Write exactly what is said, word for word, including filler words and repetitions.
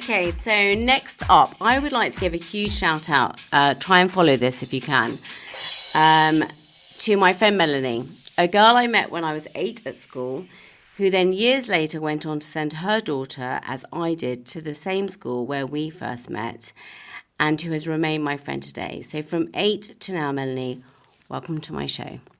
Okay, so next up, I would like to give a huge shout out. Uh, try and follow this if you can. Um, to my friend Melanie, a girl I met when I was eight at school, who then years later went on to send her daughter, as I did, to the same school where we first met, and who has remained my friend today. So from eight to now, Melanie, welcome to my show.